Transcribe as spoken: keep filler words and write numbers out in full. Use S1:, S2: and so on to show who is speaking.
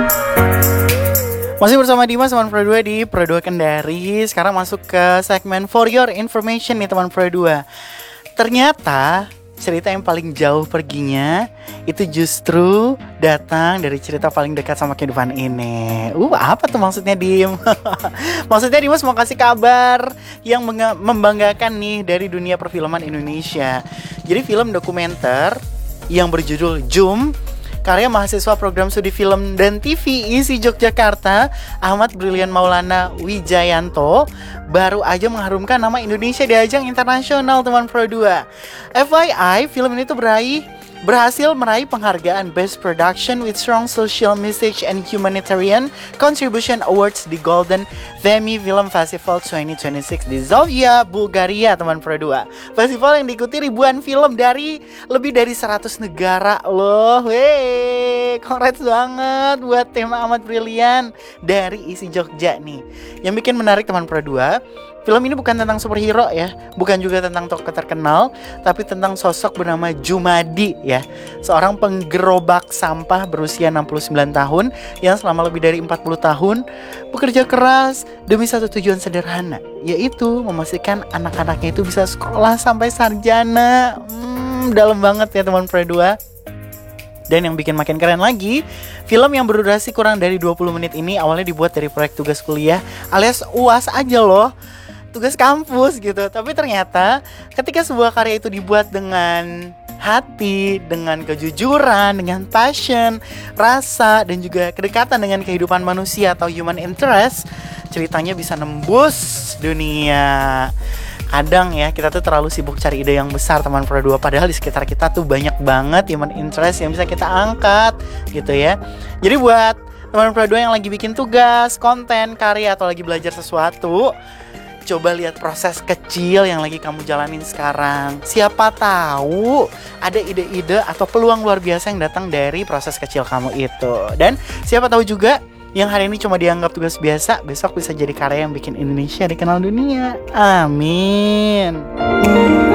S1: Masih bersama Dimas, teman Pro dua di Pro dua Kendari. Sekarang masuk ke segmen For Your Information nih teman Pro dua. Ternyata cerita yang paling jauh perginya itu justru datang dari cerita paling dekat sama kehidupan ini. Uh, apa tuh maksudnya, Dim? Maksudnya Dimas mau kasih kabar yang menge- membanggakan nih dari dunia perfilman Indonesia. Jadi film dokumenter yang berjudul Jum, karya mahasiswa program studi film dan T V I S I Yogyakarta, Ahmad Brilian Maulana Wijayanto, baru aja mengharumkan nama Indonesia di ajang internasional teman Pro dua. F Y I, film ini tuh beraih berhasil meraih penghargaan Best Production with Strong Social Message and Humanitarian Contribution Awards di Golden Vemi Film Festival dua ribu dua puluh enam di Sofia, Bulgaria teman Pro dua. Festival yang diikuti ribuan film dari lebih dari seratus negara loh. Wey, congrats banget buat tim Ahmad Brilian dari I S I Jogja nih. Yang bikin menarik teman Pro dua, film ini bukan tentang superhero ya, bukan juga tentang tokoh terkenal, tapi tentang sosok bernama Jumadi ya, seorang penggerobak sampah berusia enam puluh sembilan tahun yang selama lebih dari empat puluh tahun bekerja keras demi satu tujuan sederhana, yaitu memastikan anak-anaknya itu bisa sekolah sampai sarjana. Hmm, dalam banget ya teman Pro dua. Dan yang bikin makin keren lagi, film yang berdurasi kurang dari dua puluh menit ini awalnya dibuat dari proyek tugas kuliah alias U A S aja loh, tugas kampus gitu. Tapi ternyata ketika sebuah karya itu dibuat dengan hati, dengan kejujuran, dengan passion, rasa, dan juga kedekatan dengan kehidupan manusia atau human interest, ceritanya bisa nembus dunia. Kadang ya kita tuh terlalu sibuk cari ide yang besar teman Pro dua, padahal di sekitar kita tuh banyak banget human interest yang bisa kita angkat gitu ya. Jadi buat teman Pro dua yang lagi bikin tugas, konten, karya, atau lagi belajar sesuatu, coba lihat proses kecil yang lagi kamu jalanin sekarang. Siapa tahu ada ide-ide atau peluang luar biasa yang datang dari proses kecil kamu itu. Dan siapa tahu juga yang hari ini cuma dianggap tugas biasa, besok bisa jadi karya yang bikin Indonesia dikenal dunia. Amin.